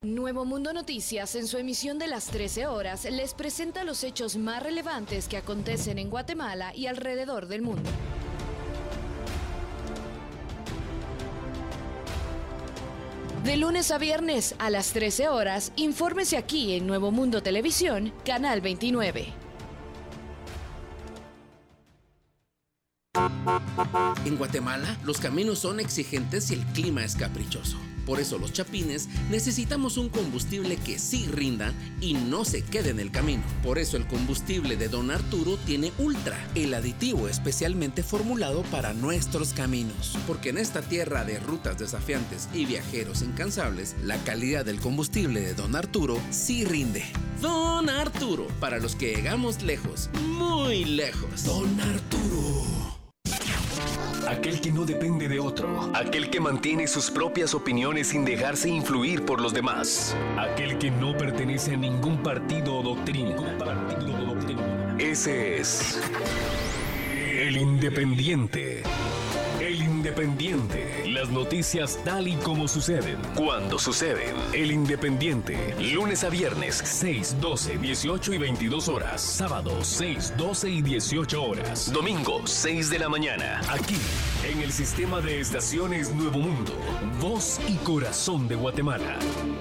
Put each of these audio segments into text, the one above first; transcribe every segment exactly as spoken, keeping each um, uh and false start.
Nuevo Mundo Noticias, en su emisión de las trece horas, les presenta los hechos más relevantes que acontecen en Guatemala y alrededor del mundo. De lunes a viernes a las trece horas, infórmese aquí en Nuevo Mundo Televisión, Canal veintinueve. En Guatemala, los caminos son exigentes y el clima es caprichoso. Por eso los chapines necesitamos un combustible que sí rinda y no se quede en el camino. Por eso el combustible de Don Arturo tiene Ultra, el aditivo especialmente formulado para nuestros caminos. Porque en esta tierra de rutas desafiantes y viajeros incansables, la calidad del combustible de Don Arturo sí rinde. Don Arturo, para los que llegamos lejos, muy lejos. Don Arturo. Aquel que no depende de otro. Aquel que mantiene sus propias opiniones sin dejarse influir por los demás. Aquel que no pertenece a ningún partido o doctrina. Partido o doctrina. Ese es el Independiente. El Independiente. Las noticias tal y como suceden. Cuando suceden. El Independiente. Lunes a viernes, seis, doce, dieciocho y veintidós horas. Sábado, seis, doce y dieciocho horas. Domingo, seis de la mañana. Aquí, en el sistema de estaciones Nuevo Mundo. Voz y corazón de Guatemala.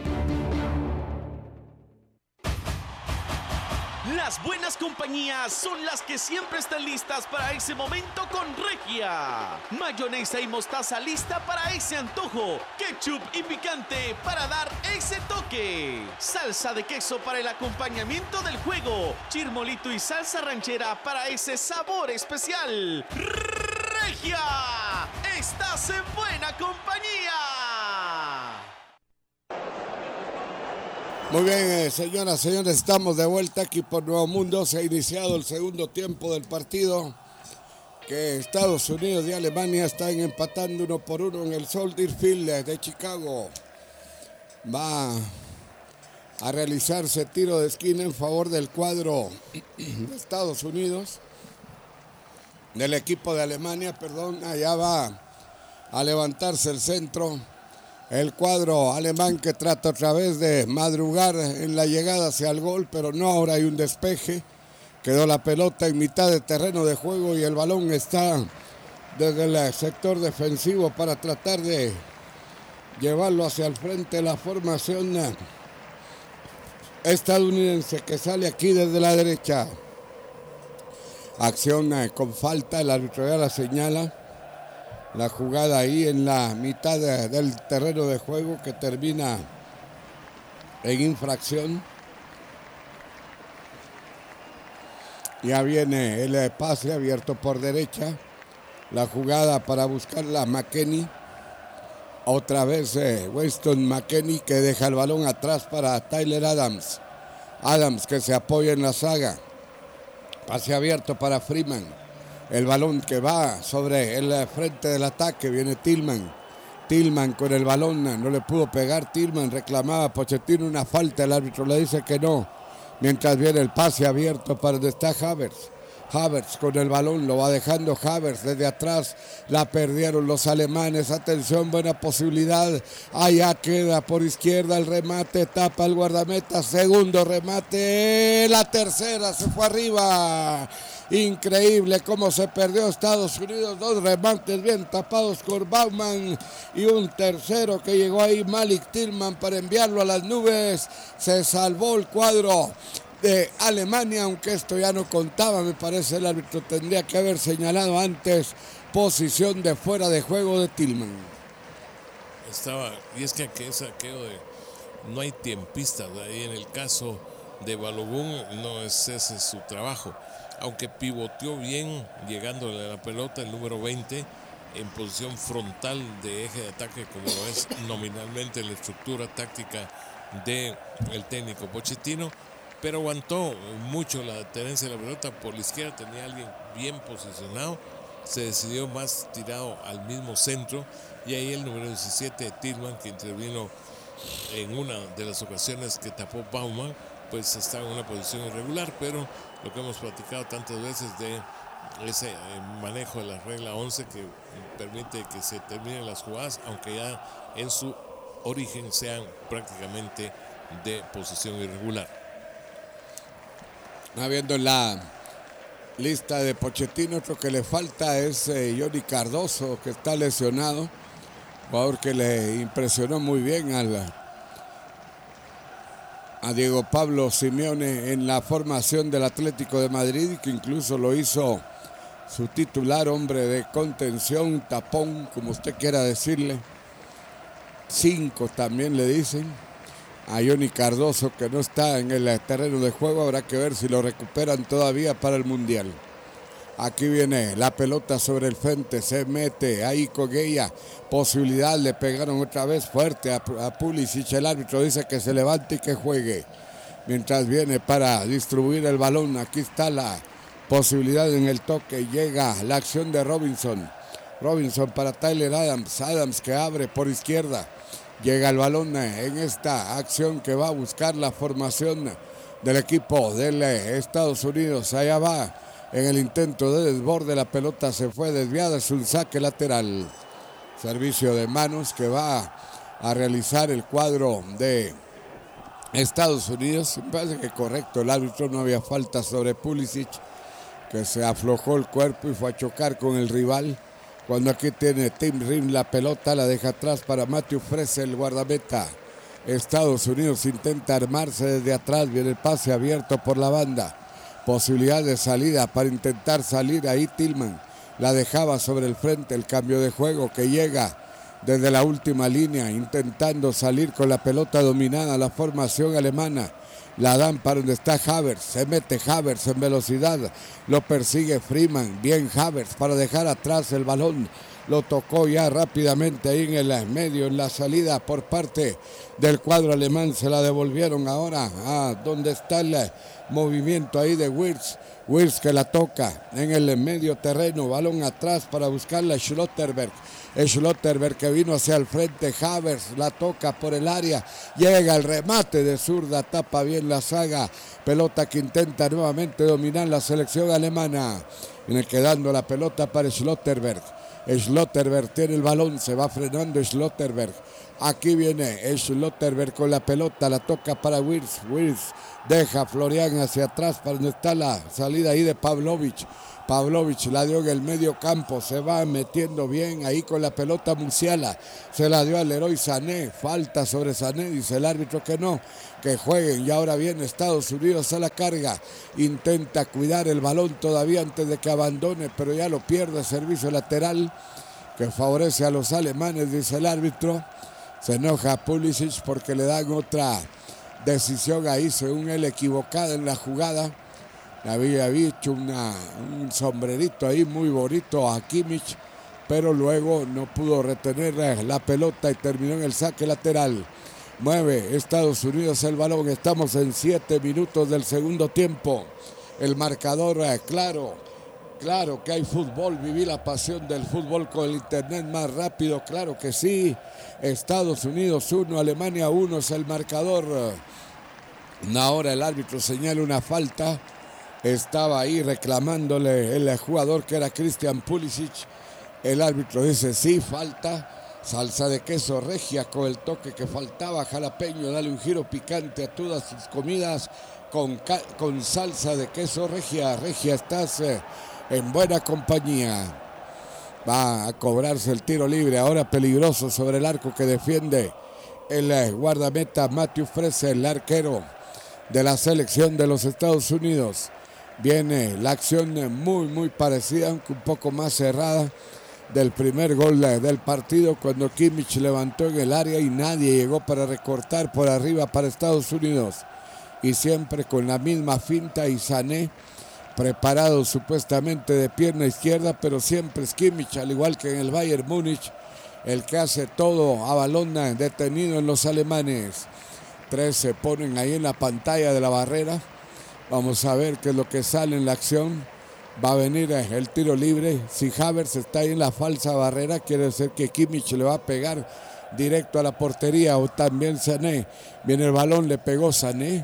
Las buenas compañías son las que siempre están listas para ese momento con Regia. Mayonesa y mostaza lista para ese antojo. Ketchup y picante para dar ese toque. Salsa de queso para el acompañamiento del juego. Chirmolito y salsa ranchera para ese sabor especial. Regia, estás en buena compañía. Muy bien, eh, señoras, señores, estamos de vuelta aquí por Nuevo Mundo. Se ha iniciado el segundo tiempo del partido, que Estados Unidos y Alemania están empatando uno por uno en el Soldier Field de Chicago. Va a realizarse tiro de esquina en favor del cuadro de Estados Unidos, del equipo de Alemania, perdón. Allá va a levantarse el centro. El cuadro alemán, que trata otra vez de madrugar en la llegada hacia el gol, pero no, ahora hay un despeje. Quedó la pelota en mitad de terreno de juego y el balón está desde el sector defensivo para tratar de llevarlo hacia el frente. La formación estadounidense que sale aquí desde la derecha. Acción con falta, el árbitro ya la señala. La jugada ahí en la mitad de, del terreno de juego, que termina en infracción. Ya viene el pase abierto por derecha. La jugada para buscarla McKennie. Otra vez eh, Weston McKennie, que deja el balón atrás para Tyler Adams. Adams, que se apoya en la zaga. Pase abierto para Freeman. El balón que va sobre el frente del ataque, viene Tillman. Tillman con el balón, no le pudo pegar Tillman, reclamaba Pochettino una falta, el árbitro le dice que no. Mientras viene el pase abierto para donde está Havertz. Havertz con el balón, lo va dejando Havertz desde atrás, la perdieron los alemanes. Atención, buena posibilidad, allá queda por izquierda el remate, tapa el guardameta, segundo remate, la tercera se fue arriba. Increíble cómo se perdió Estados Unidos, dos remates bien tapados por Baumann y un tercero que llegó ahí Malik Tillman para enviarlo a las nubes. Se salvó el cuadro de Alemania, aunque esto ya no contaba, me parece el árbitro tendría que haber señalado antes posición de fuera de juego de Tillman. Estaba, y es que es aquello de no hay tiempistas, ahí en el caso de Balogun no es ese su trabajo, aunque pivoteó bien llegándole a la pelota el número veinte en posición frontal de eje de ataque, como lo es nominalmente la estructura táctica del técnico Pochettino, pero aguantó mucho la tenencia de la pelota por la izquierda, tenía a alguien bien posicionado, se decidió más tirado al mismo centro, y ahí el número diecisiete, Tillman, que intervino en una de las ocasiones que tapó Baumann, pues está en una posición irregular, pero lo que hemos platicado tantas veces de ese manejo de la regla once que permite que se terminen las jugadas, aunque ya en su origen sean prácticamente de posición irregular. Habiendo la lista de Pochettino, otro que le falta es eh, Johnny Cardoso, que está lesionado, jugador que le impresionó muy bien al, a Diego Pablo Simeone en la formación del Atlético de Madrid, que incluso lo hizo su titular, hombre de contención, tapón, como usted quiera decirle. Cinco también le dicen a Johnny Cardoso, que no está en el terreno de juego. Habrá que ver si lo recuperan todavía para el Mundial. Aquí viene la pelota sobre el frente, se mete ahí con ella, posibilidad, le pegaron otra vez fuerte a, a Pulisic. El árbitro dice que se levante y que juegue, mientras viene para distribuir el balón. Aquí está la posibilidad en el toque, llega la acción de Robinson. Robinson para Tyler Adams, Adams que abre por izquierda. Llega el balón en esta acción que va a buscar la formación del equipo de Estados Unidos. Allá va en el intento de desborde, la pelota se fue desviada, es un saque lateral. Servicio de manos que va a realizar el cuadro de Estados Unidos. Me parece que correcto, el árbitro, no había falta sobre Pulisic, que se aflojó el cuerpo y fue a chocar con el rival. Cuando aquí tiene Tim Rim la pelota, la deja atrás para Matthew Frese, el guardameta. Estados Unidos intenta armarse desde atrás, viene el pase abierto por la banda. Posibilidad de salida para intentar salir ahí Tillman. La dejaba sobre el frente, el cambio de juego que llega desde la última línea, intentando salir con la pelota dominada, la formación alemana. La dan para donde está Havertz, se mete Havertz en velocidad, lo persigue Freeman, bien Havertz para dejar atrás el balón, lo tocó ya rápidamente ahí en el medio, en la salida por parte del cuadro alemán, se la devolvieron ahora a donde está el movimiento ahí de Wirtz, Wirtz que la toca en el medio terreno, balón atrás para buscarla Schlotterberg. Schlotterberg que vino hacia el frente, Havertz la toca por el área, llega el remate de zurda, tapa bien la saga, pelota que intenta nuevamente dominar la selección alemana, viene quedando la pelota para Schlotterberg. Schlotterberg tiene el balón, se va frenando Schlotterberg. Aquí viene Schlotterberg con la pelota, la toca para Wirtz. Wirtz deja a Florian hacia atrás para donde está la salida ahí de Pavlovic. Pavlovic la dio en el medio campo, se va metiendo bien ahí con la pelota Musiala, se la dio al Leroy Sané, falta sobre Sané, dice el árbitro que no, que jueguen. Y ahora viene Estados Unidos a la carga, intenta cuidar el balón todavía antes de que abandone, pero ya lo pierde, servicio lateral que favorece a los alemanes, dice el árbitro. Se enoja Pulisic porque le dan otra decisión ahí, según él, equivocada en la jugada. Había hecho una, un sombrerito ahí muy bonito a Kimmich, pero luego no pudo retener la pelota y terminó en el saque lateral. Mueve Estados Unidos el balón, estamos en siete minutos del segundo tiempo. El marcador, claro, claro que hay fútbol, viví la pasión del fútbol con el internet más rápido, claro que sí. Estados Unidos uno, Alemania uno es el marcador. Ahora el árbitro señala una falta. Estaba ahí reclamándole el jugador que era Christian Pulisic. El árbitro dice sí, falta. Salsa de queso regia con el toque que faltaba. Jalapeño, dale un giro picante a todas sus comidas con, con salsa de queso regia. Regia, estás eh, en buena compañía. Va a cobrarse el tiro libre. Ahora peligroso sobre el arco que defiende el eh, guardameta Matthew Frese, el arquero de la selección de los Estados Unidos. Viene la acción muy, muy parecida, aunque un poco más cerrada, del primer gol del partido, cuando Kimmich levantó en el área y nadie llegó para recortar por arriba para Estados Unidos. Y siempre con la misma finta, y Sané preparado supuestamente de pierna izquierda, pero siempre es Kimmich, al igual que en el Bayern Múnich, el que hace todo a balón detenido en los alemanes. Tres se ponen ahí en la pantalla de la barrera. Vamos a ver qué es lo que sale en la acción. Va a venir el tiro libre. Si Havertz está ahí en la falsa barrera, quiere decir que Kimmich le va a pegar directo a la portería, o también Sané. Viene el balón, le pegó Sané.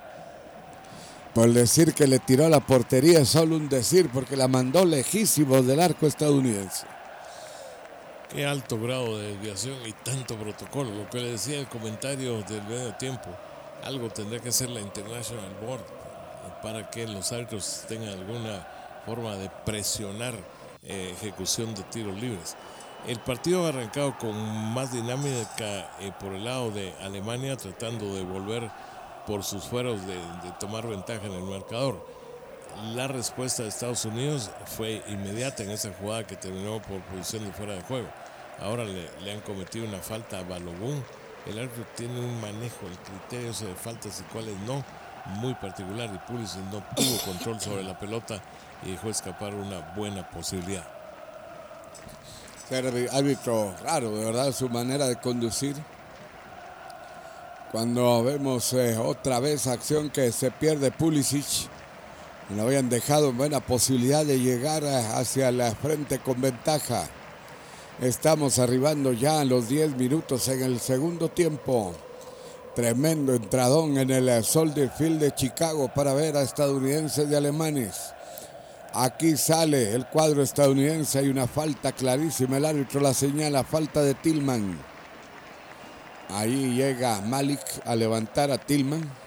Por decir que le tiró a la portería es solo un decir, porque la mandó lejísimo del arco estadounidense. Qué alto grado de desviación y tanto protocolo. Lo que le decía el comentario del medio tiempo, algo tendrá que hacer la International Board para que los árbitros tengan alguna forma de presionar eh, ejecución de tiros libres. El partido ha arrancado con más dinámica eh, por el lado de Alemania, tratando de volver por sus fueros de, de tomar ventaja en el marcador. La respuesta de Estados Unidos fue inmediata en esa jugada que terminó por posición de fuera de juego. Ahora le, le han cometido una falta a Balogun. El árbitro tiene un manejo, el criterio de faltas y cuáles no, muy particular, y Pulisic no tuvo control sobre la pelota y dejó escapar una buena posibilidad. Ser árbitro raro, de verdad, su manera de conducir. Cuando vemos eh, otra vez acción que se pierde Pulisic, lo habían dejado en buena posibilidad de llegar hacia la frente con ventaja. Estamos arribando ya a los diez minutos en el segundo tiempo. Tremendo entradón en el Soldier Field de Chicago para ver a estadounidenses y alemanes. Aquí sale el cuadro estadounidense, hay una falta clarísima, el árbitro la señala, falta de Tillman. Ahí llega Malik a levantar a Tillman.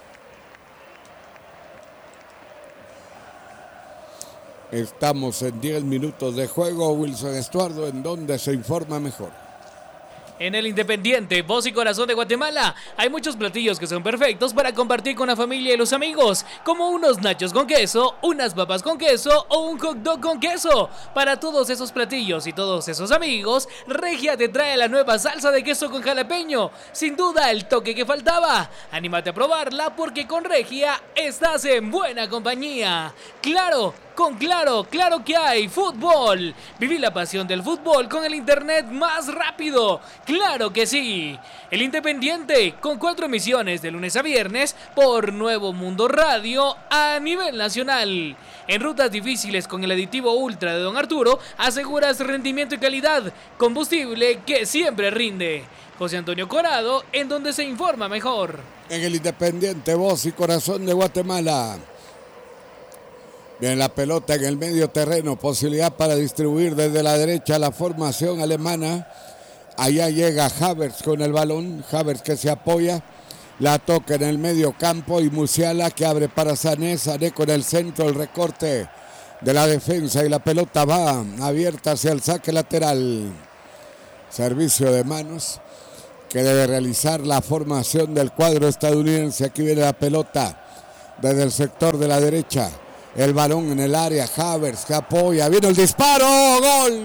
Estamos en diez minutos de juego. Wilson Estuardo, ¿en dónde se informa mejor? En el Independiente, voz y corazón de Guatemala, hay muchos platillos que son perfectos para compartir con la familia y los amigos, como unos nachos con queso, unas papas con queso o un hot dog con queso. Para todos esos platillos y todos esos amigos, Regia te trae la nueva salsa de queso con jalapeño. Sin duda, el toque que faltaba. Anímate a probarla porque con Regia estás en buena compañía. ¡Claro! Con Claro, claro que hay fútbol. Viví la pasión del fútbol con el internet más rápido. ¡Claro que sí! El Independiente, con cuatro emisiones de lunes a viernes por Nuevo Mundo Radio a nivel nacional. En rutas difíciles con el aditivo Ultra de Don Arturo, aseguras rendimiento y calidad. Combustible que siempre rinde. José Antonio Corado, en donde se informa mejor. En el Independiente, voz y corazón de Guatemala. Bien, la pelota en el medio terreno, posibilidad para distribuir desde la derecha la formación alemana. Allá llega Havertz con el balón, Havertz que se apoya, la toca en el medio campo y Musiala que abre para Sané, Sané con el centro, el recorte de la defensa y la pelota va abierta hacia el saque lateral. Servicio de manos que debe realizar la formación del cuadro estadounidense. Aquí viene la pelota desde el sector de la derecha. El balón en el área, Havertz que apoya, viene el disparo, gol,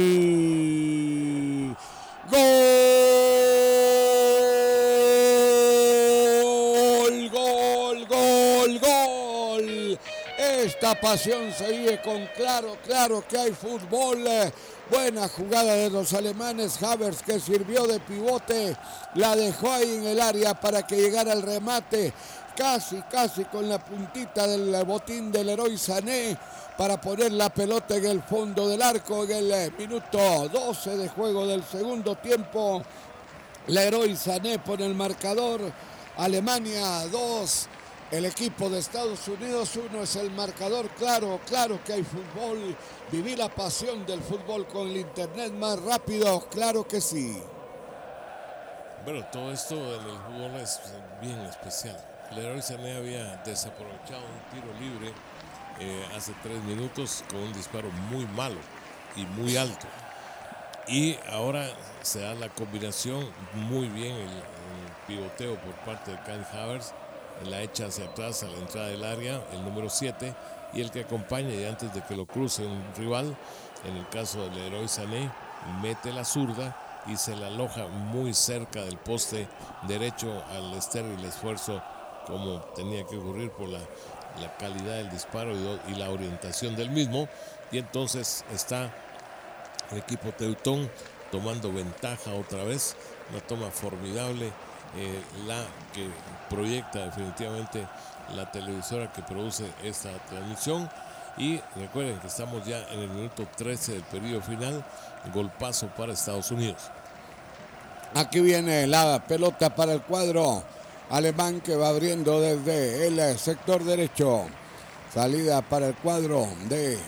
gol, gol, gol, gol. Esta pasión se vive con Claro, claro que hay fútbol. Buena jugada de los alemanes, Havertz que sirvió de pivote, la dejó ahí en el área para que llegara el remate. Casi, casi con la puntita del botín del Leroy Sané para poner la pelota en el fondo del arco en el minuto doce de juego del segundo tiempo. Leroy Sané pone el marcador. Alemania dos, el equipo de Estados Unidos uno es el marcador. Claro, claro que hay fútbol. Viví la pasión del fútbol con el internet más rápido. Claro que sí. Bueno, todo esto en el fútbol es bien especial. Leroy Sané había desaprovechado un tiro libre eh, hace tres minutos con un disparo muy malo y muy alto. Y ahora se da la combinación muy bien, el, el pivoteo por parte de Kai Havertz, la echa hacia atrás a la entrada del área, el número siete, y el que acompaña y antes de que lo cruce un rival, en el caso de Leroy Sané, mete la zurda y se la aloja muy cerca del poste derecho al estéril esfuerzo como tenía que ocurrir por la, la calidad del disparo y, y la orientación del mismo, y entonces está el equipo teutón tomando ventaja otra vez, una toma formidable, eh, la que proyecta definitivamente la televisora que produce esta transmisión. Y recuerden que estamos ya en el minuto trece del periodo final, golpazo para Estados Unidos. Aquí viene la pelota para el cuadro alemán que va abriendo desde el sector derecho. Salida para el cuadro de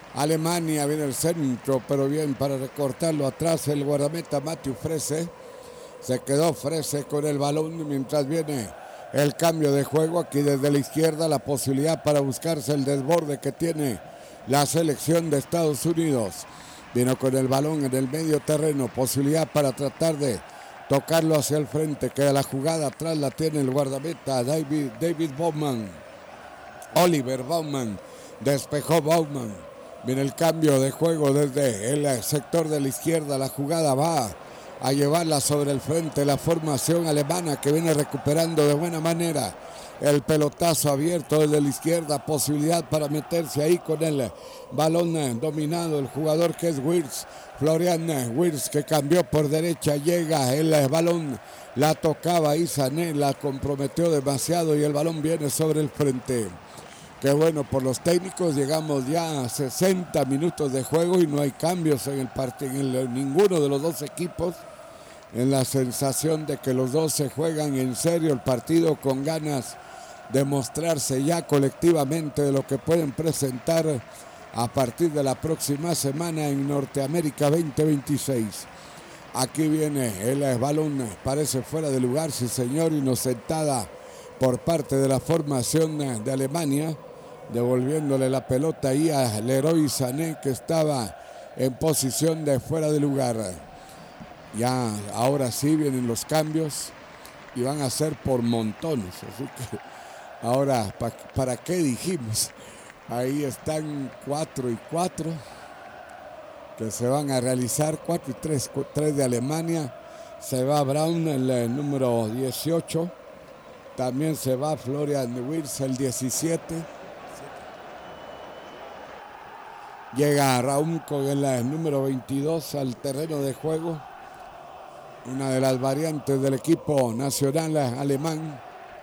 Alemania, viene el centro, pero bien para recortarlo atrás el guardameta Matthew Frese. Se quedó Frese con el balón mientras viene el cambio de juego. Aquí desde la izquierda la posibilidad para buscarse el desborde que tiene la selección de Estados Unidos. Vino con el balón en el medio terreno, posibilidad para tratar de tocarlo hacia el frente. Queda la jugada, atrás la tiene el guardameta David, David Bowman. Oliver Bowman, despejó Bowman. Viene el cambio de juego desde el sector de la izquierda. La jugada va a llevarla sobre el frente. La formación alemana que viene recuperando de buena manera. El pelotazo abierto desde la izquierda. Posibilidad para meterse ahí con el balón dominado. El jugador que es Wirtz. Florian Wirtz que cambió por derecha. Llega el balón. La tocaba y Sané. La comprometió demasiado y el balón viene sobre el frente. Qué bueno por los técnicos, llegamos ya a sesenta minutos de juego y no hay cambios en el partido, en ninguno de los dos equipos. En la sensación de que los dos se juegan en serio el partido con ganas de mostrarse ya colectivamente de lo que pueden presentar a partir de la próxima semana en Norteamérica veinte veintiséis. Aquí viene el balón, parece fuera de lugar, sí señor, inocentada por parte de la formación de Alemania. Devolviéndole la pelota ahí a Leroy Sané que estaba en posición de fuera de lugar. Ya ahora sí vienen los cambios y van a ser por montones. Así que ahora, ¿pa- ¿para qué dijimos? Ahí están cuatro y cuatro que se van a realizar. cuatro y tres, tres de Alemania. Se va Brown, el, el número dieciocho. También se va Florian Wirtz, el diecisiete. Llega Raúl con el número veintidós al terreno de juego. Una de las variantes del equipo nacional alemán.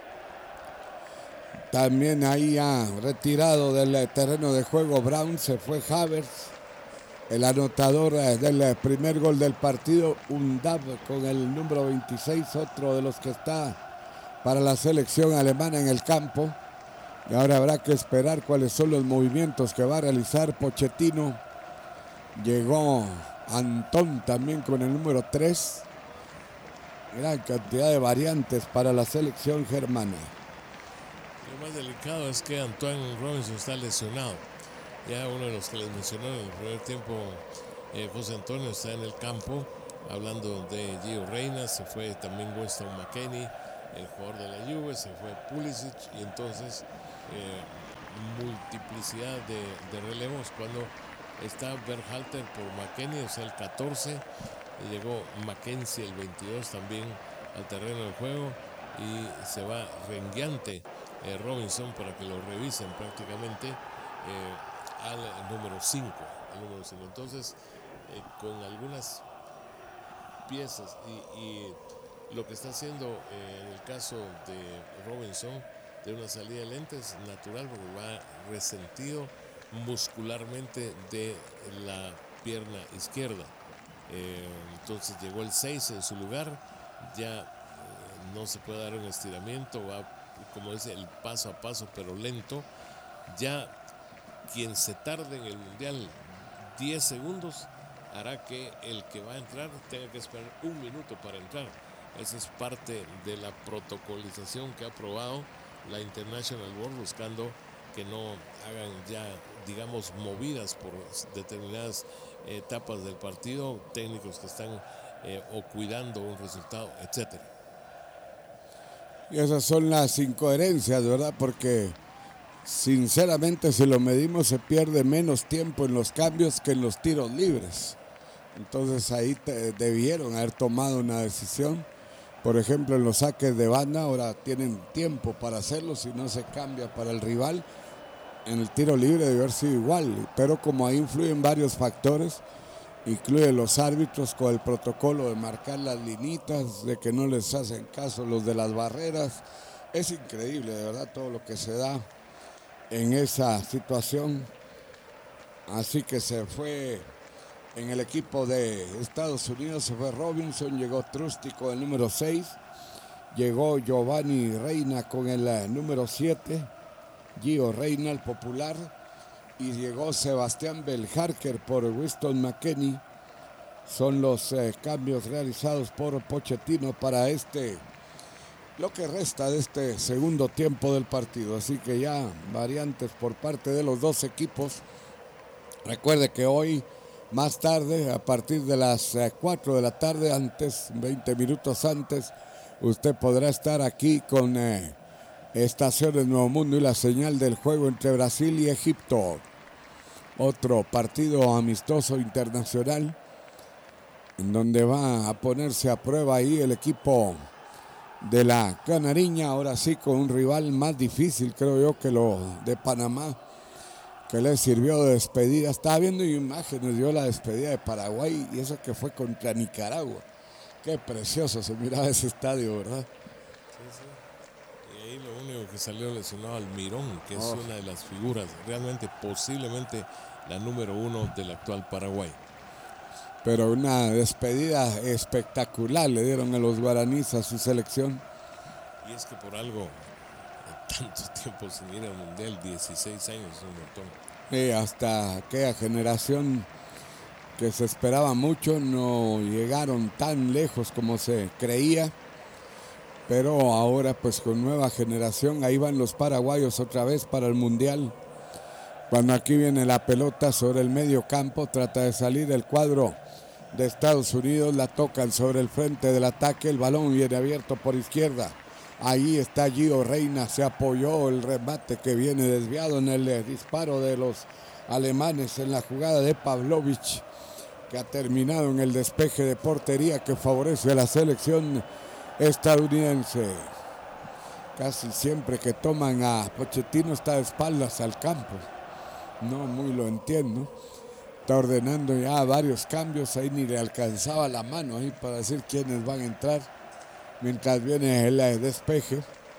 También ahí ha retirado del terreno de juego Brown. Se fue Havertz, el anotador del primer gol del partido. Undab con el número veintiséis, otro de los que está para la selección alemana en el campo. Y ahora habrá que esperar cuáles son los movimientos que va a realizar Pochettino. Llegó Antón también con el número tres. Gran cantidad de variantes para la selección germana. Lo más delicado es que Antoine Robinson está lesionado. Ya uno de los que les mencionó en el primer tiempo, eh, José Antonio, está en el campo. Hablando de Gio Reyna, se fue también Winston McKennie, el jugador de la Juve, se fue Pulisic, y entonces eh, multiplicidad de, de relevos cuando está Berhalter por McKennie, o sea el catorce, y llegó Mackenzie el veintidós también al terreno del juego, y se va rengueante eh, Robinson para que lo revisen prácticamente eh, al número cinco, el número cinco. Entonces eh, con algunas piezas y, y lo que está haciendo eh, en el caso de Robinson de una salida de lentes natural, porque va resentido muscularmente de la pierna izquierda. Eh, entonces llegó el seis en su lugar, ya eh, no se puede dar un estiramiento, va como dice el paso a paso pero lento. Ya quien se tarde en el mundial diez segundos hará que el que va a entrar tenga que esperar un minuto para entrar. Esa es parte de la protocolización que ha aprobado la International Board, buscando que no hagan ya, digamos, movidas por determinadas etapas del partido, técnicos que están eh, o cuidando un resultado, etcétera. Y esas son las incoherencias, ¿verdad? Porque sinceramente, si lo medimos, se pierde menos tiempo en los cambios que en los tiros libres. Entonces ahí te, debieron haber tomado una decisión. Por ejemplo, en los saques de banda ahora tienen tiempo para hacerlo, si no se cambia para el rival. En el tiro libre debe haber sido igual, pero como ahí influyen varios factores, incluye los árbitros con el protocolo de marcar las linitas, de que no les hacen caso los de las barreras. Es increíble, de verdad, todo lo que se da en esa situación. Así que se fue en el equipo de Estados Unidos, se fue Robinson, llegó Trusty con el número seis, llegó Giovanni Reina con el número siete, Gio Reina, el popular, y llegó Sebastián Belharker por Winston McKennie. Son los eh, cambios realizados por Pochettino para este, lo que resta de este segundo tiempo del partido. Así que ya variantes por parte de los dos equipos. Recuerde que hoy, más tarde, a partir de las eh, cuatro de la tarde, antes, veinte minutos antes, usted podrá estar aquí con eh, Estaciones Nuevo Mundo y la señal del juego entre Brasil y Egipto. Otro partido amistoso internacional en donde va a ponerse a prueba ahí el equipo de la Canariña, ahora sí con un rival más difícil, creo yo, que lo de Panamá, que le sirvió de despedida. Estaba viendo imágenes, dio la despedida de Paraguay y eso que fue contra Nicaragua. Qué precioso se miraba ese estadio, ¿verdad? Sí, sí. Y ahí lo único que salió lesionado Almirón, que es Oh. una de las figuras, realmente, posiblemente la número uno del actual Paraguay. Pero una despedida espectacular le dieron a los guaraníes a su selección. Y es que por algo, tanto tiempo sin ir al Mundial, dieciséis años, es un montón. Y hasta aquella generación que se esperaba mucho, no llegaron tan lejos como se creía. Pero ahora pues con nueva generación, ahí van los paraguayos otra vez para el Mundial. Cuando aquí viene la pelota sobre el medio campo, trata de salir el cuadro de Estados Unidos, la tocan sobre el frente del ataque, el balón viene abierto por izquierda. Ahí está Gio Reyna, se apoyó el remate que viene desviado en el eh, disparo de los alemanes en la jugada de Pavlovich, que ha terminado en el despeje de portería que favorece a la selección estadounidense. Casi siempre que toman a Pochettino está de espaldas al campo. No muy lo entiendo. Está ordenando ya varios cambios. Ahí ni le alcanzaba la mano ahí para decir quiénes van a entrar. Mientras viene el despeje.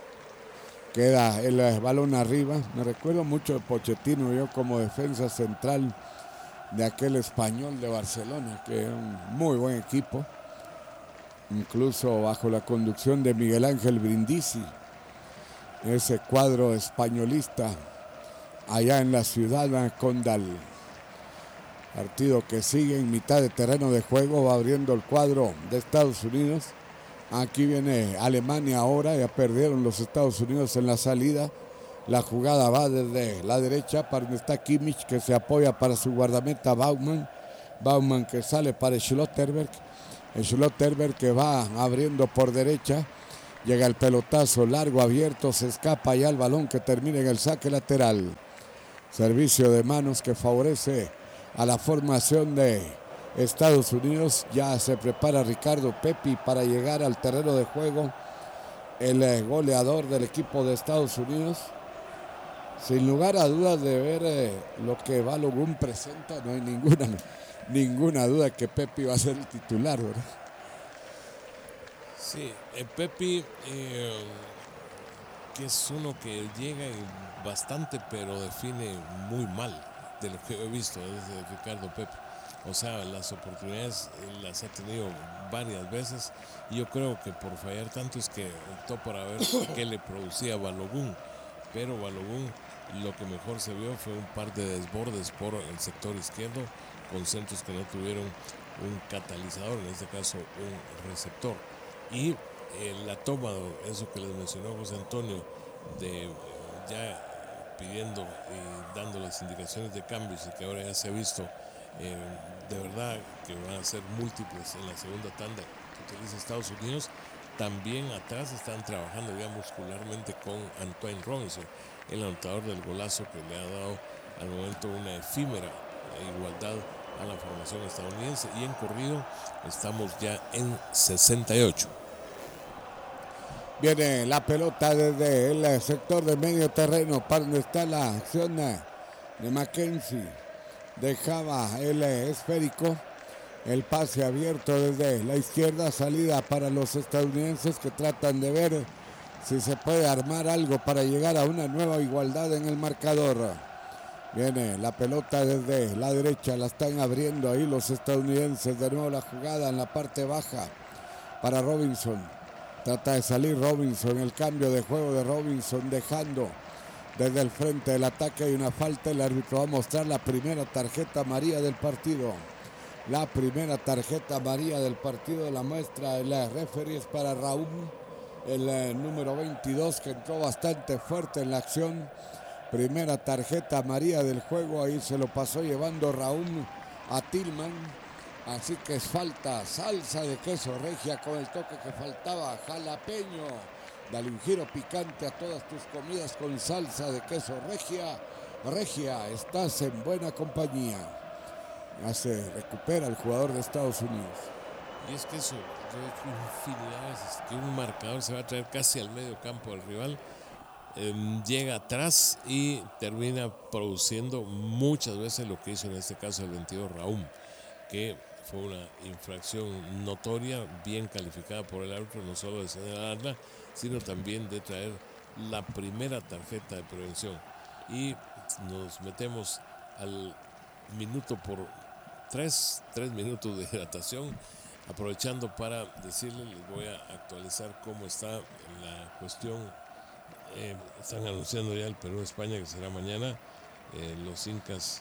Queda el balón arriba. Me recuerdo mucho de Pochettino, yo como defensa central de aquel Español de Barcelona, que es un muy buen equipo. Incluso bajo la conducción de Miguel Ángel Brindisi. Ese cuadro españolista allá en la ciudad condal. Partido que sigue en mitad de terreno de juego, va abriendo el cuadro de Estados Unidos. Aquí viene Alemania ahora, ya perdieron los Estados Unidos en la salida. La jugada va desde la derecha para donde está Kimmich, que se apoya para su guardameta Baumann. Baumann que sale para Schlotterberg. Schlotterberg que va abriendo por derecha. Llega el pelotazo largo, abierto, se escapa ya el balón que termina en el saque lateral. Servicio de manos que favorece a la formación de Estados Unidos. Ya se prepara Ricardo Pepi para llegar al terreno de juego. El goleador del equipo de Estados Unidos. Sin lugar a dudas de ver eh, lo que Balogun presenta, no hay ninguna, ninguna duda que Pepi va a ser el titular, ¿verdad? Sí, eh, Pepi, eh, que es uno que llega bastante, pero define muy mal de lo que he visto desde Ricardo Pepi. O sea, las oportunidades las ha tenido varias veces y yo creo que por fallar tanto es que optó para ver qué le producía Balogun. Pero Balogun lo que mejor se vio fue un par de desbordes por el sector izquierdo con centros que no tuvieron un catalizador, en este caso un receptor. Y eh, la toma, eso que les mencionó José Antonio, de eh, ya pidiendo y dando las indicaciones de cambios y que ahora ya se ha visto, eh, de verdad que van a ser múltiples en la segunda tanda que utiliza Estados Unidos. También atrás están trabajando ya muscularmente con Antoine Robinson, el anotador del golazo que le ha dado al momento una efímera igualdad a la formación estadounidense. Y en corrido estamos ya en sesenta y ocho. Viene la pelota desde el sector de medio terreno para donde está la acción de Mackenzie. Dejaba el esférico. El pase abierto desde la izquierda, salida para los estadounidenses que tratan de ver si se puede armar algo para llegar a una nueva igualdad en el marcador. Viene la pelota desde la derecha, la están abriendo ahí los estadounidenses. De nuevo la jugada en la parte baja para Robinson. Trata de salir Robinson, el cambio de juego de Robinson dejando Desde el frente del ataque hay una falta. El árbitro va a mostrar la primera tarjeta amarilla del partido. La primera tarjeta amarilla del partido la muestra el referee, es para Raúl, el eh, número veintidós, que entró bastante fuerte en la acción. Primera tarjeta amarilla del juego, ahí se lo pasó llevando Raúl a Tillman. Así que es falta, salsa de queso regia con el toque que faltaba, jalapeño. Dale un giro picante a todas tus comidas con salsa de queso regia. Regia, estás en buena compañía. Ya se recupera el jugador de Estados Unidos. Y es que eso, yo he hecho infinidad de veces que un marcador se va a traer casi al medio campo del rival, eh, llega atrás y termina produciendo muchas veces lo que hizo en este caso el veintidós Raúl, que fue una infracción notoria, bien calificada por el árbitro, no solo de señalarla, sino también de traer la primera tarjeta de prevención. Y nos metemos al minuto por tres, tres minutos de hidratación, aprovechando para decirles, les voy a actualizar cómo está la cuestión. Eh, están anunciando ya el Perú-España, que será mañana. Eh, los incas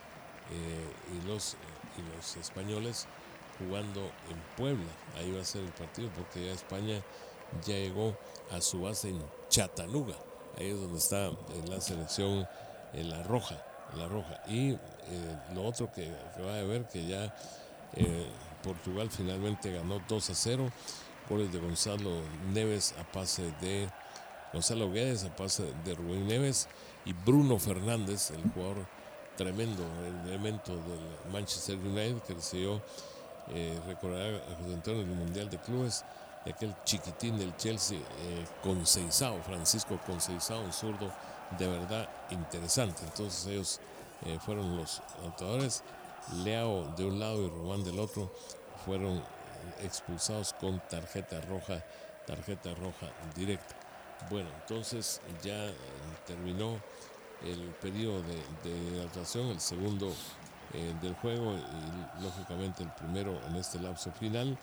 eh, y, los, eh, y los españoles jugando en Puebla. Ahí va a ser el partido, porque ya España ya llegó a su base en Chattanooga. Ahí es donde está eh, la selección, eh, la roja. La roja. Y eh, lo otro que, que va a ver, que ya eh, Portugal finalmente ganó dos a cero, goles de Gonzalo Neves a pase de Gonzalo Guedes, a pase de Rubén Neves, y Bruno Fernández, el jugador tremendo, el elemento del Manchester United, que recibió, eh, recordará a José Antonio, en el Mundial de Clubes, de aquel chiquitín del Chelsea, eh, Conceição, Francisco Conceição, un zurdo de verdad interesante. Entonces ellos eh, fueron los anotadores. Leao de un lado y Román del otro fueron expulsados con tarjeta roja, tarjeta roja directa. Bueno, entonces ya eh, terminó el periodo de, de hidratación, el segundo eh, del juego, y lógicamente el primero en este lapso final.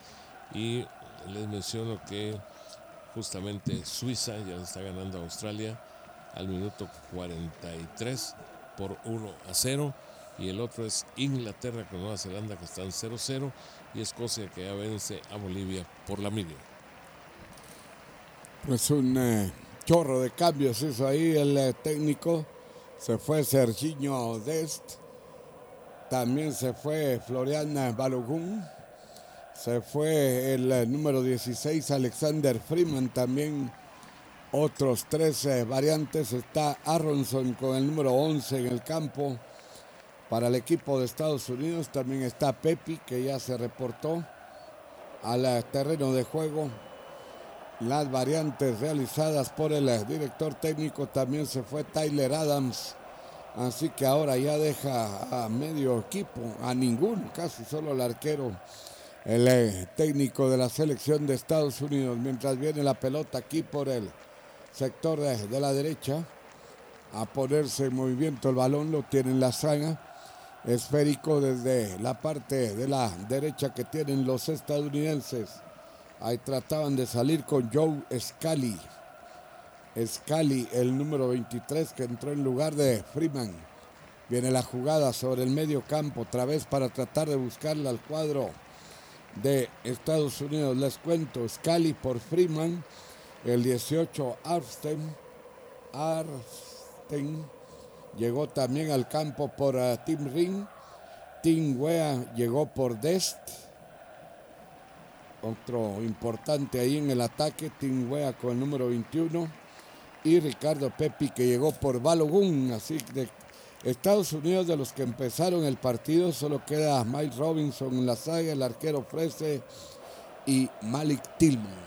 Y les menciono que justamente Suiza ya le está ganando a Australia al minuto cuarenta y tres por uno a cero, y el otro es Inglaterra con Nueva Zelanda, que están cero cero, y Escocia, que ya vence a Bolivia por la mínima. Pues un eh, chorro de cambios hizo ahí el eh, técnico. Se fue Serginho Dest, también se fue Florian Balogun, se fue el eh, número dieciséis Alexander Freeman, también otros tres eh, variantes. Está Aronson con el número once en el campo para el equipo de Estados Unidos. También está Pepi, que ya se reportó al eh, terreno de juego. Las variantes realizadas por el eh, director técnico, también se fue Tyler Adams. Así que ahora ya deja a medio equipo, a ninguno, casi solo el arquero, el eh, técnico de la selección de Estados Unidos. Mientras viene la pelota aquí por el sector de, de la derecha, a ponerse en movimiento el balón, lo tiene en la zaga, esférico desde la parte de la derecha que tienen los estadounidenses. Ahí trataban de salir con Joe Scally. Scally, el número veintitrés, que entró en lugar de Freeman. Viene la jugada sobre el medio campo, otra vez para tratar de buscarla al cuadro de Estados Unidos. Les cuento, Scally por Freeman. El dieciocho, Arsten, Arsten llegó también al campo por uh, Tim Ring. Tim Wea llegó por Dest. Otro importante ahí en el ataque, Tim Wea con el número veintiuno. Y Ricardo Pepi, que llegó por Balogun. Así de Estados Unidos, de los que empezaron el partido, solo queda Mike Robinson en la saga, el arquero Frese y Malik Tillman.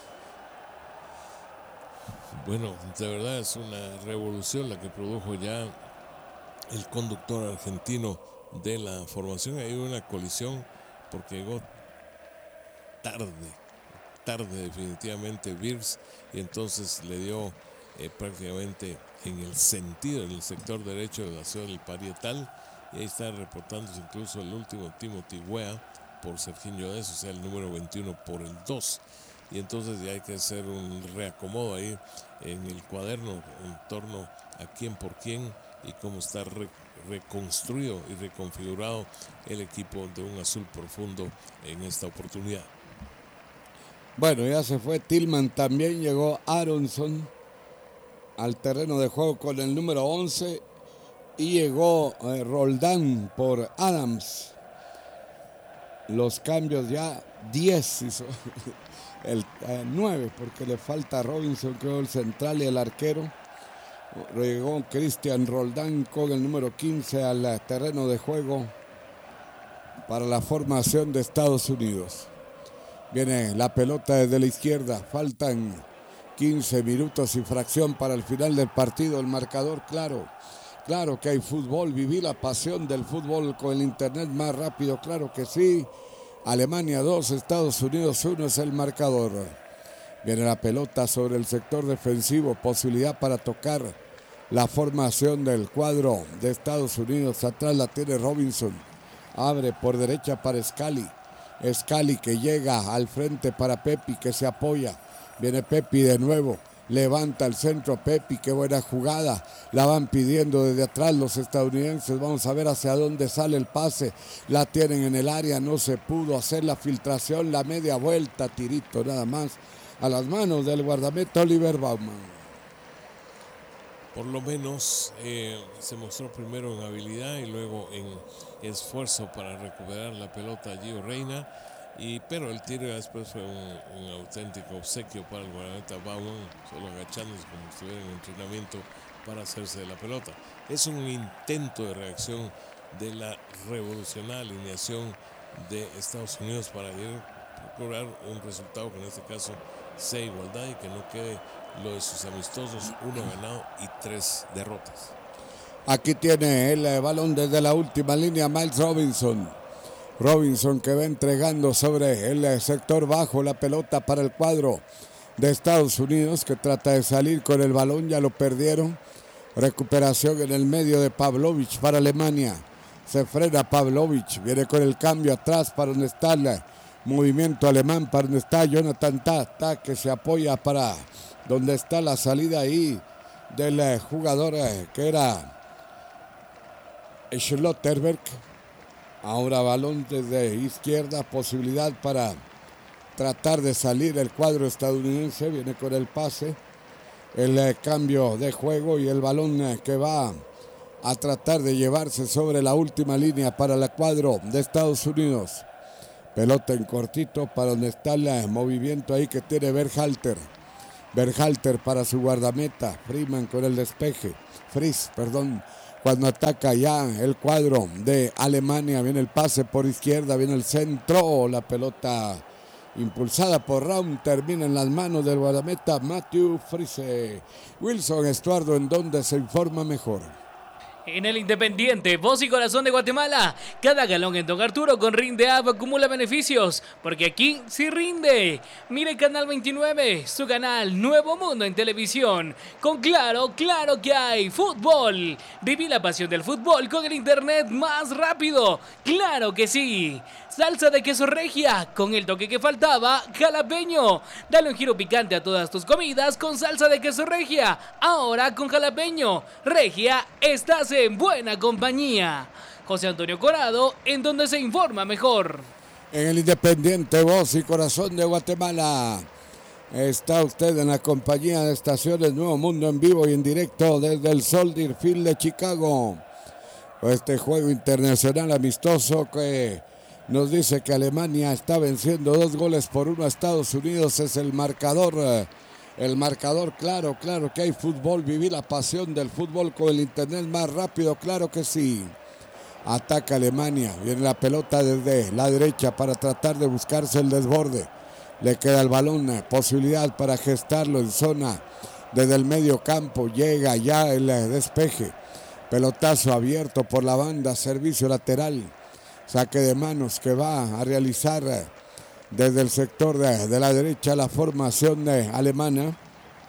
Bueno, de verdad es una revolución la que produjo ya el conductor argentino de la formación. Hay una colisión porque llegó tarde, tarde definitivamente Birks, y entonces le dio eh, prácticamente en el sentido, en el sector derecho de la zona del parietal, y ahí está reportándose incluso el último Timothy Weah por Serginho Dest, o sea el número veintiuno por el dos. y entonces ya hay que hacer un reacomodo ahí en el cuaderno en torno a quién por quién y cómo está re, reconstruido y reconfigurado el equipo de un azul profundo en esta oportunidad. Bueno, ya se fue Tillman, también llegó Aronson al terreno de juego con el número once y llegó eh, Roldán por Adams. Los cambios ya diez hizo el eh, nueve porque le falta a Robinson, creo, el central y el arquero. Llegó Cristian Roldán con el número quince al terreno de juego para la formación de Estados Unidos. Viene la pelota desde la izquierda, faltan quince minutos y fracción para el final del partido. El marcador, claro, claro que hay fútbol, viví la pasión del fútbol con el internet más rápido, claro que sí. Alemania dos, Estados Unidos uno es el marcador. Viene la pelota sobre el sector defensivo, posibilidad para tocar la formación del cuadro de Estados Unidos. Atrás la tiene Robinson, abre por derecha para Scali. Scali que llega al frente para Pepi, que se apoya. Viene Pepi de nuevo, levanta el centro Pepi, qué buena jugada. La van pidiendo desde atrás los estadounidenses. Vamos a ver hacia dónde sale el pase. La tienen en el área, no se pudo hacer la filtración, la media vuelta, tirito nada más a las manos del guardameta Oliver Baumann. Por lo menos eh, se mostró primero en habilidad y luego en esfuerzo para recuperar la pelota Gio Reyna, y, pero el tiro después fue un, un auténtico obsequio para el guardameta Baumann, solo agachándose como si estuviera en entrenamiento para hacerse de la pelota. Es un intento de reacción de la revolucionada alineación de Estados Unidos para ir a procurar un resultado que en este caso sea igualdad y que no quede lo de sus amistosos, uno ganado y tres derrotas. Aquí tiene el balón desde la última línea Miles Robinson. Robinson que va entregando sobre el sector bajo la pelota para el cuadro de Estados Unidos, que trata de salir con el balón, ya lo perdieron. Recuperación en el medio de Pavlovich para Alemania. Se frena Pavlovich, viene con el cambio atrás para donde está el movimiento alemán, para donde está Jonathan Tah, Tah que se apoya para donde está la salida ahí del jugador que era Schlotterberg. Ahora balón desde izquierda, posibilidad para tratar de salir el cuadro estadounidense. Viene con el pase, el cambio de juego y el balón que va a tratar de llevarse sobre la última línea para el cuadro de Estados Unidos. Pelota en cortito para donde está el movimiento ahí que tiene Berhalter. Berhalter para su guardameta. Freeman con el despeje. Fries, perdón. Cuando ataca ya el cuadro de Alemania. Viene el pase por izquierda. Viene el centro. La pelota impulsada por Raum. Termina en las manos del guardameta Matthew Fries. Wilson Estuardo, en donde se informa mejor. En el Independiente, voz y corazón de Guatemala, cada galón en Don Arturo con Rinde App acumula beneficios, porque aquí sí rinde. Mire Canal veintinueve, su canal Nuevo Mundo en televisión. Con Claro, claro que hay fútbol. Viví la pasión del fútbol con el internet más rápido. ¡Claro que sí! Salsa de queso regia, con el toque que faltaba, jalapeño. Dale un giro picante a todas tus comidas con salsa de queso regia. Ahora con jalapeño. Regia, estás en buena compañía. José Antonio Corado, en donde se informa mejor. En el Independiente, voz y corazón de Guatemala. Está usted en la compañía de estaciones Nuevo Mundo en vivo y en directo desde el Soldier Field de Chicago. Este juego internacional amistoso que nos dice que Alemania está venciendo dos goles por uno a Estados Unidos. Es el marcador, el marcador, claro, claro que hay fútbol. Vivir la pasión del fútbol con el internet más rápido, claro que sí. Ataca Alemania, viene la pelota desde la derecha para tratar de buscarse el desborde. Le queda el balón, posibilidad para gestarlo en zona desde el medio campo. Llega ya el despeje, pelotazo abierto por la banda, servicio lateral. Saque de manos que va a realizar desde el sector de, de la derecha la formación de alemana.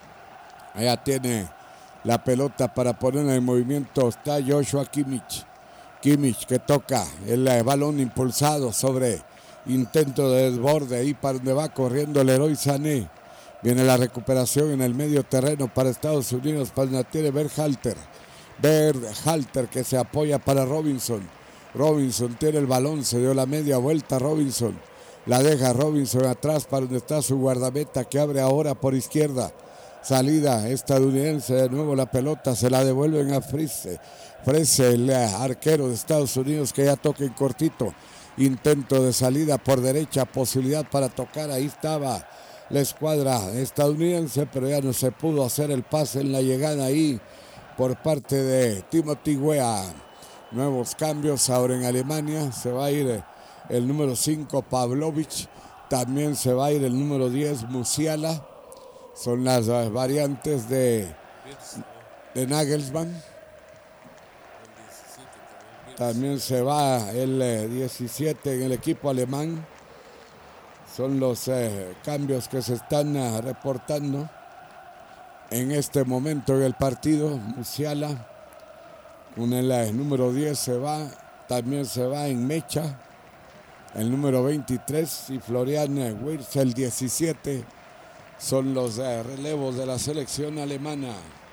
Allá tiene la pelota para poner en movimiento. Está Joshua Kimmich. Kimmich que toca el balón impulsado sobre Intento de desborde ahí para donde va corriendo Leroy Sané. Viene la recuperación en el medio terreno para Estados Unidos, para donde tiene Berhalter. Berhalter que se apoya para Robinson. Robinson tiene el balón, se dio la media vuelta Robinson. La deja Robinson atrás para donde está su guardameta que abre ahora por izquierda. Salida estadounidense, de nuevo la pelota, se la devuelven a Frese. Frese, el arquero de Estados Unidos que ya toca en cortito. Intento de salida por derecha, posibilidad para tocar, ahí estaba la escuadra estadounidense, pero ya no se pudo hacer el pase en la llegada ahí por parte de Timothy Weah. Nuevos cambios ahora en Alemania, se va a ir el número cinco Pavlovich, también se va a ir el número diez Musiala. Son las variantes de, de Nagelsmann. También se va el diecisiete en el equipo alemán. Son los eh, cambios que se están uh, reportando en este momento en el partido. Musiala con el uh, número diez se va. También se va en Mecha el número veintitrés y Florian Wirtz el diecisiete. Son los uh, relevos de la selección alemana.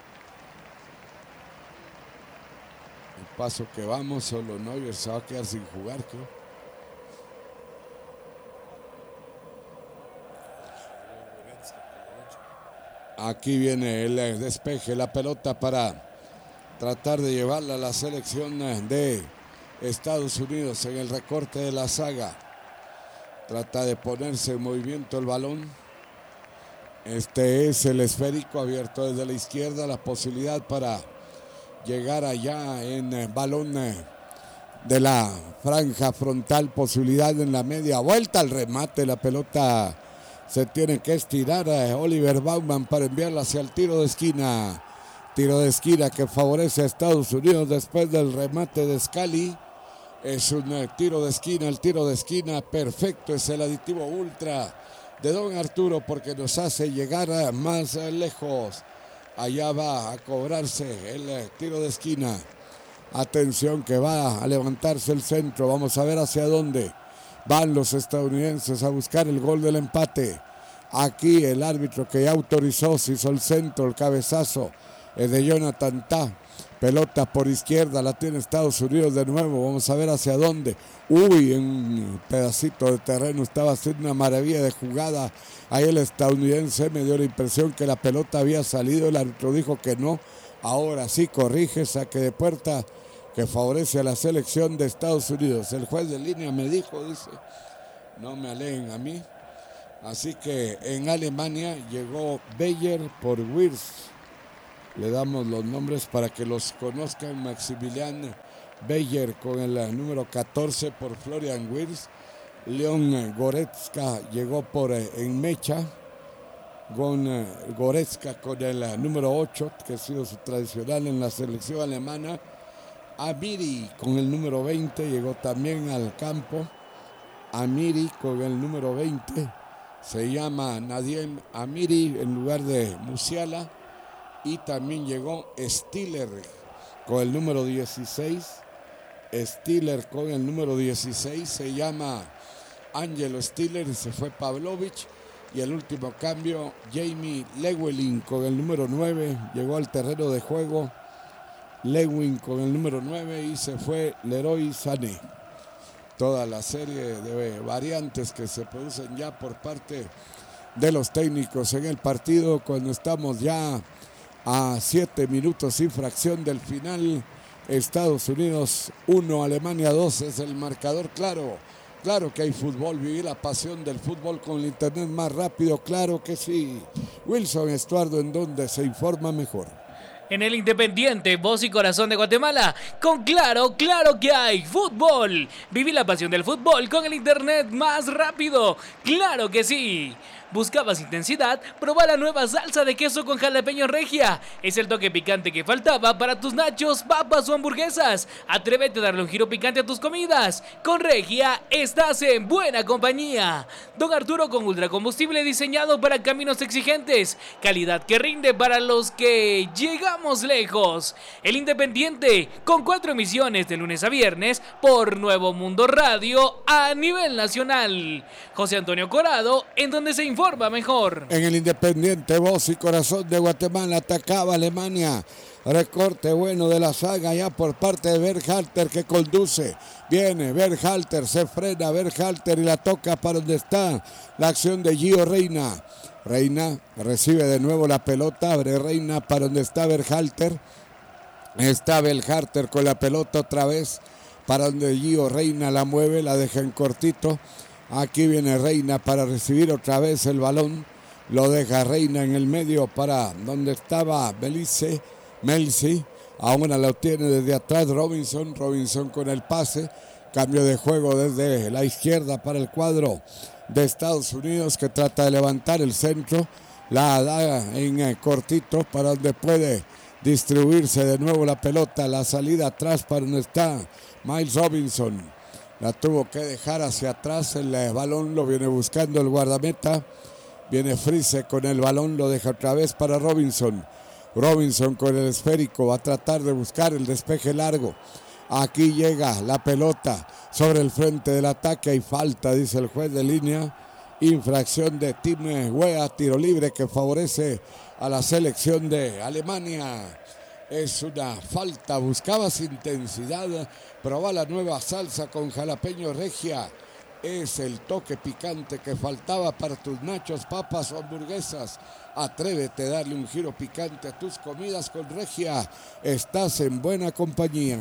El paso que vamos, solo Neuer se va a quedar sin jugar, creo. Aquí viene el despeje, la pelota para tratar de llevarla a la selección de Estados Unidos en el recorte de la saga. Trata de ponerse en movimiento el balón. Este es el esférico abierto desde la izquierda, la posibilidad para llegar allá en el balón de la franja frontal, posibilidad en la media vuelta, al remate, la pelota se tiene que estirar a Oliver Baumann para enviarla hacia el tiro de esquina. Tiro de esquina que favorece a Estados Unidos después del remate de Scali. Es un tiro de esquina, el tiro de esquina perfecto, es el aditivo ultra de don Arturo porque nos hace llegar más lejos. Allá va a cobrarse el tiro de esquina. Atención que va a levantarse el centro. Vamos a ver hacia dónde van los estadounidenses a buscar el gol del empate. Aquí el árbitro que ya autorizó, se hizo el centro, el cabezazo es de Jonathan Tah. Pelota por izquierda, la tiene Estados Unidos de nuevo. Vamos a ver hacia dónde. Uy, en un pedacito de terreno estaba haciendo una maravilla de jugada. Ahí el estadounidense me dio la impresión que la pelota había salido. El árbitro dijo que no. Ahora sí corrige, saque de puerta que favorece a la selección de Estados Unidos. El juez de línea me dijo, dice, no me aleguen a mí. Así que en Alemania llegó Beyer por Wirtz. Le damos los nombres para que los conozcan. Maximilian Beyer con el número catorce por Florian Wirtz. Leon Goretzka llegó por en Mecha. Con Goretzka con el número ocho, que ha sido su tradicional en la selección alemana. Amiri con el número veinte llegó también al campo. Amiri con el número veinte. Se llama Nadiem Amiri en lugar de Musiala. Y también llegó Stiller con el número dieciséis. Stiller con el número dieciséis. Se llama Angelo Stiller y se fue Pavlovich. Y el último cambio, Jamie Lewelin con el número nueve. Llegó al terreno de juego. Lewin con el número nueve y se fue Leroy Sané. Toda la serie de variantes que se producen ya por parte de los técnicos en el partido cuando estamos ya a siete minutos y fracción del final. Estados Unidos uno, Alemania dos es el marcador. Claro, claro que hay fútbol, vivir la pasión del fútbol con el internet más rápido, claro que sí. Wilson Estuardo, en donde se informa mejor. En el Independiente, voz y corazón de Guatemala, con Claro, claro que hay fútbol. Viví la pasión del fútbol con el internet más rápido, claro que sí. ¿Buscabas intensidad? Proba la nueva salsa de queso con jalapeño Regia. Es el toque picante que faltaba para tus nachos, papas o hamburguesas. Atrévete a darle un giro picante a tus comidas. Con Regia estás en buena compañía. Don Arturo con ultracombustible diseñado para caminos exigentes. Calidad que rinde para los que llegamos lejos. El Independiente con cuatro emisiones de lunes a viernes por Nuevo Mundo Radio a nivel nacional. José Antonio Corado, en donde se informa mejor. En el Independiente, voz y corazón de Guatemala, atacaba Alemania. Recorte bueno de la saga ya por parte de Berhalter, que conduce. Viene Berhalter, se frena Berhalter y la toca para donde está la acción de Gio Reyna. Reina recibe de nuevo la pelota, abre Reina para donde está Berhalter. Está Berhalter con la pelota otra vez para donde Gio Reyna la mueve, la deja en cortito. Aquí viene Reina para recibir otra vez el balón. Lo deja Reina en el medio para donde estaba Belice. Melzi, ahora lo tiene desde atrás Robinson, Robinson con el pase, cambio de juego desde la izquierda para el cuadro de Estados Unidos, que trata de levantar el centro, la da en eh, cortito para donde puede distribuirse de nuevo la pelota, la salida atrás para donde está Miles Robinson, la tuvo que dejar hacia atrás, el eh, balón lo viene buscando el guardameta, viene Frise con el balón, lo deja otra vez para Robinson. Robinson con el esférico va a tratar de buscar el despeje largo. Aquí llega la pelota sobre el frente del ataque. Hay falta, dice el juez de línea. Infracción de Tim Weah, tiro libre que favorece a la selección de Alemania. Es una falta, buscabas intensidad. Proba la nueva salsa con jalapeño Regia. Es el toque picante que faltaba para tus nachos, papas o hamburguesas. Atrévete a darle un giro picante a tus comidas con Regia. Estás en buena compañía.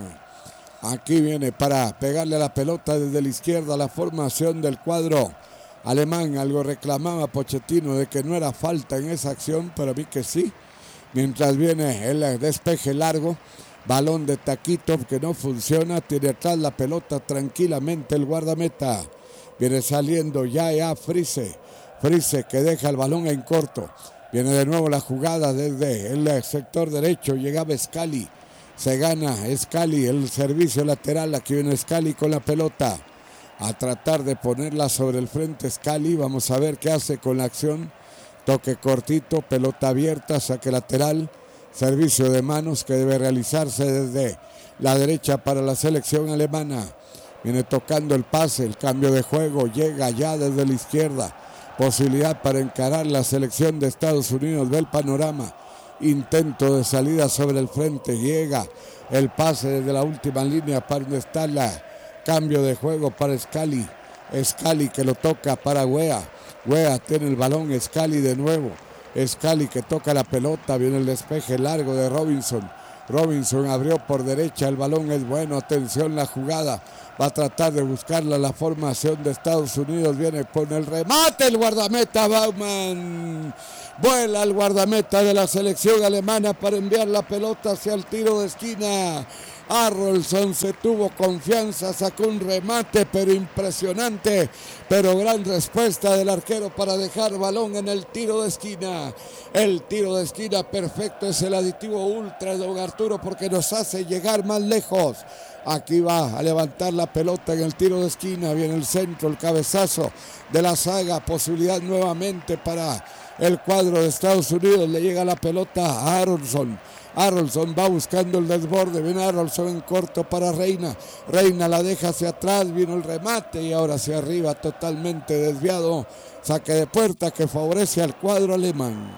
Aquí viene para pegarle a la pelota desde la izquierda la formación del cuadro alemán. Algo reclamaba Pochettino de que no era falta en esa acción, pero a mí que sí. Mientras viene el despeje largo. Balón de Takitov que no funciona. Tiene atrás la pelota tranquilamente el guardameta. Viene saliendo ya ya Frise. Frise que deja el balón en corto. Viene de nuevo la jugada desde el sector derecho. Llegaba Scali. Se gana Scali el servicio lateral. Aquí viene Scali con la pelota. A tratar de ponerla sobre el frente Scali. Vamos a ver qué hace con la acción. Toque cortito, pelota abierta, saque lateral. Servicio de manos que debe realizarse desde la derecha para la selección alemana. Viene tocando el pase, el cambio de juego, llega ya desde la izquierda. Posibilidad para encarar la selección de Estados Unidos, ve el panorama. Intento de salida sobre el frente, llega el pase desde la última línea para donde está el cambio de juego para Scali. Scali que lo toca para Weah. Weah tiene el balón, Scali de nuevo. Scali que toca la pelota, viene el despeje largo de Robinson. Robinson abrió por derecha, el balón es bueno, atención la jugada, va a tratar de buscarla la formación de Estados Unidos, viene con el remate el guardameta Baumann, vuela el guardameta de la selección alemana para enviar la pelota hacia el tiro de esquina. Arrolson se tuvo confianza, sacó un remate pero impresionante, pero gran respuesta del arquero para dejar balón en el tiro de esquina. El tiro de esquina perfecto, es el aditivo ultra de don Arturo porque nos hace llegar más lejos. Aquí va a levantar la pelota en el tiro de esquina, viene el centro, el cabezazo de la saga, posibilidad nuevamente para el cuadro de Estados Unidos, le llega la pelota a Arrolson. Arrolson va buscando el desborde, viene Arrolson en corto para Reina, Reina la deja hacia atrás, vino el remate y ahora hacia arriba totalmente desviado, saque de puerta que favorece al cuadro alemán.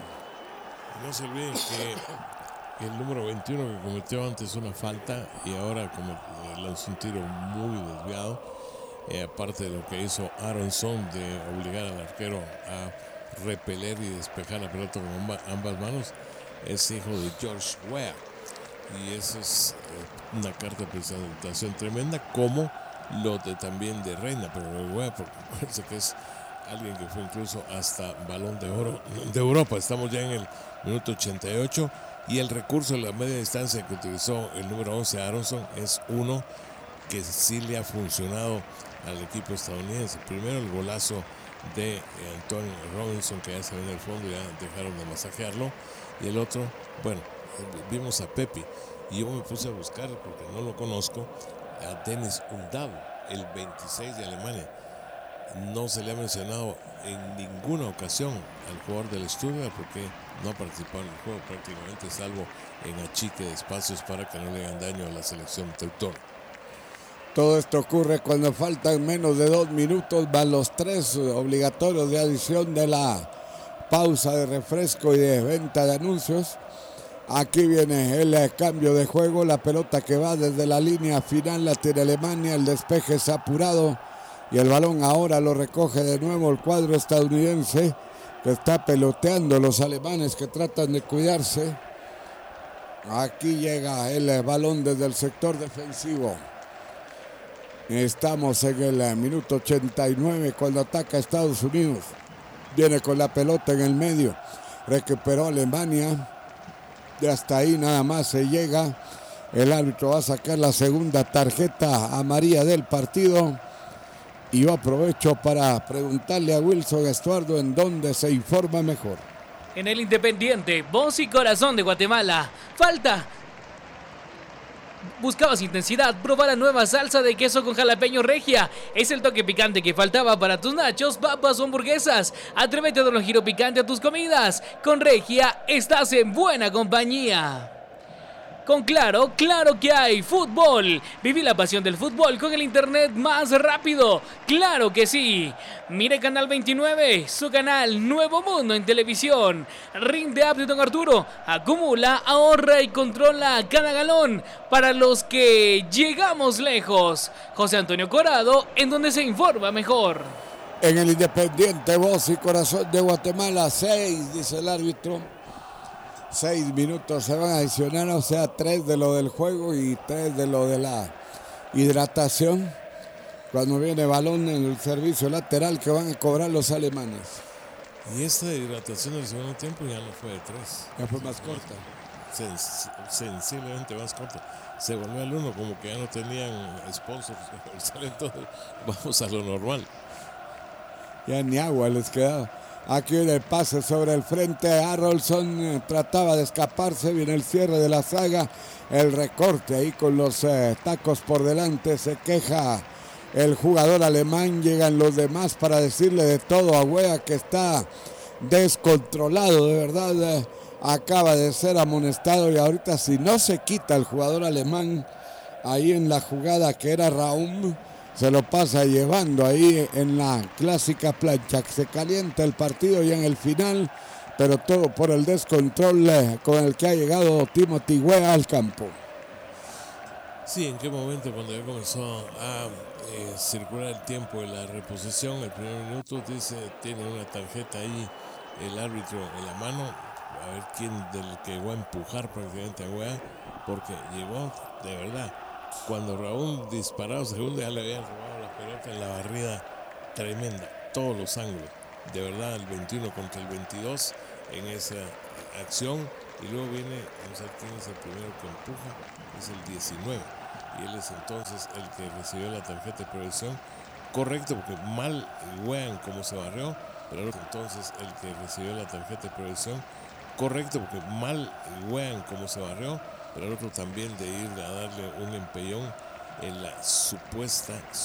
No se olviden que el número veintiuno que cometió antes una falta y ahora como lanzó un tiro muy desviado, eh, aparte de lo que hizo Arrolson de obligar al arquero a repeler y despejar la pelota con ambas manos, es hijo de George Weah y eso es eh, una carta de presentación tremenda, como lo de también de Reina, pero de Weah, porque parece que es alguien que fue incluso hasta Balón de Oro de Europa. Estamos ya en el minuto ochenta y ocho y el recurso de la media distancia que utilizó el número once Arrolson es uno que sí le ha funcionado al equipo estadounidense. Primero el golazo de Antoine Robinson, que ya se ve en el fondo, ya dejaron de masajearlo. Y el otro, bueno, vimos a Pepi. Y yo me puse a buscar, porque no lo conozco, a Dennis Undav, el veintiséis de Alemania. No se le ha mencionado en ninguna ocasión al jugador del Stuttgart, porque no ha participado en el juego prácticamente, salvo en achique de espacios para que no le hagan daño a la selección teutona. Todo esto ocurre cuando faltan menos de dos minutos, van los tres obligatorios de adición de la pausa de refresco y de venta de anuncios. Aquí viene el cambio de juego, la pelota que va desde la línea final la tiene Alemania, el despeje es apurado y el balón ahora lo recoge de nuevo el cuadro estadounidense, que está peloteando los alemanes que tratan de cuidarse. Aquí llega el balón desde el sector defensivo. Estamos en el minuto ochenta y nueve cuando ataca Estados Unidos. Viene con la pelota en el medio. Recuperó Alemania. Y hasta ahí nada más se llega. El árbitro va a sacar la segunda tarjeta amarilla del partido. Y yo aprovecho para preguntarle a Wilson Estuardo en dónde se informa mejor. En el Independiente, voz y corazón de Guatemala. Falta. Buscabas intensidad, probar la nueva salsa de queso con jalapeño Regia. Es el toque picante que faltaba para tus nachos, papas o hamburguesas. Atrévete a dar un giro picante a tus comidas. Con Regia estás en buena compañía. Con Claro, claro que hay fútbol. Viví la pasión del fútbol con el internet más rápido. ¡Claro que sí! Mire Canal veintinueve, su canal Nuevo Mundo en televisión. Rinde app de Don Arturo. Acumula, ahorra y controla cada galón. Para los que llegamos lejos. José Antonio Corado, en donde se informa mejor. En el Independiente, voz y corazón de Guatemala, seis, dice el árbitro. Seis minutos se van a adicionar, o sea, tres de lo del juego y tres de lo de la hidratación. Cuando viene balón en el servicio lateral que van a cobrar los alemanes. Y esta hidratación del segundo tiempo ya no fue de tres. Ya fue más corta. Sens sensiblemente más corta. Se volvió al uno, como que ya no tenían sponsors. Entonces vamos a lo normal. Ya ni agua les quedaba. Aquí viene el pase sobre el frente. Haroldsson eh, trataba de escaparse. Viene el cierre de la saga. El recorte ahí con los eh, tacos por delante. Se queja el jugador alemán. Llegan los demás para decirle de todo a Wea, que está descontrolado. De verdad, eh, acaba de ser amonestado. Y ahorita, si no se quita el jugador alemán ahí en la jugada que era Raum, se lo pasa llevando ahí en la clásica plancha. Se calienta el partido ya en el final, pero todo por el descontrol eh, con el que ha llegado Timothy Weah al campo. Sí, ¿en qué momento? Cuando ya comenzó a eh, circular el tiempo de la reposición, el primer minuto, dice, tiene una tarjeta ahí el árbitro en la mano, a ver quién del que va a empujar prácticamente a Weah, porque llegó de verdad. Cuando Raúl disparó segundo, ya le habían robado la pelota en la barrida tremenda, todos los ángulos, de verdad, el veintiuno contra el veintidós en esa acción. Y luego viene, vamos a ver quién es el primero que empuja, es el diecinueve, y él es entonces el que recibió la tarjeta de protección, correcto, porque mal Weah como se barrió, pero entonces el que recibió la tarjeta de protección, correcto, porque mal Weah como se barrió, pero el otro también de ir a darle un empellón en la supuesta,